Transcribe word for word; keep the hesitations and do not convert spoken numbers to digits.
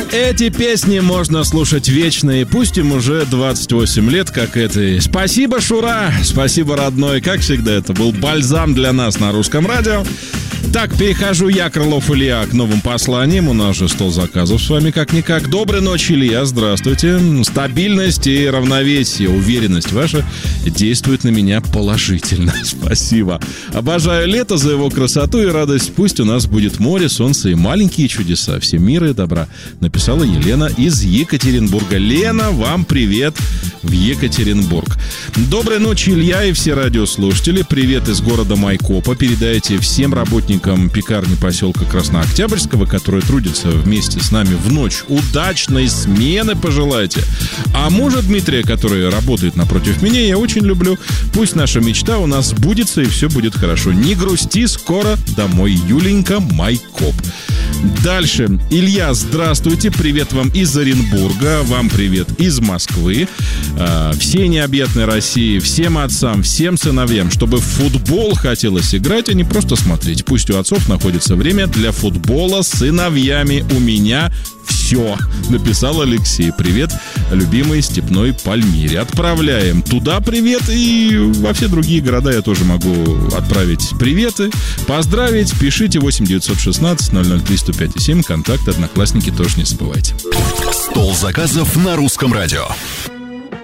Эти песни можно слушать вечно, и пусть им уже двадцать восемь лет, как этой. Спасибо, Шура, спасибо, родной. Как всегда, это был бальзам для нас на русском радио. Так, перехожу я, Крылов Илья, к новым посланиям. У нас же стол заказов с вами как-никак. Доброй ночи, Илья, здравствуйте. Стабильность и равновесие, уверенность ваша действует на меня положительно. Спасибо. Обожаю лето за его красоту и радость. Пусть у нас будет море, солнце и маленькие чудеса. Всем мира и добра. Написала Елена из Екатеринбурга. Лена, вам привет в Екатеринбург. Доброй ночи, Илья и все радиослушатели. Привет из города Майкопа. Передайте всем работникам пекарни поселка Краснооктябрьского, которые трудятся вместе с нами в ночь. Удачной смены пожелайте. А мужа Дмитрия, который работает напротив меня, я очень люблю. Пусть наша мечта у нас сбудется и все будет хорошо. Не грусти, скоро домой. Юленька, Майкоп. Дальше. Илья, здравствуйте. Привет вам из Оренбурга. Вам привет из Москвы. Всей необъятной России, всем отцам, всем сыновьям, чтобы в футбол хотелось играть, а не просто смотреть. Пусть у отцов находится время для футбола с сыновьями. У меня все, написал Алексей. Привет, любимой степной Пальмире. Отправляем туда привет, и во все другие города я тоже могу отправить приветы, поздравить. Пишите восемь девятьсот шестнадцать ноль ноль три сто пять семь. Контакты, одноклассники тоже не забывайте. Стол заказов на русском радио.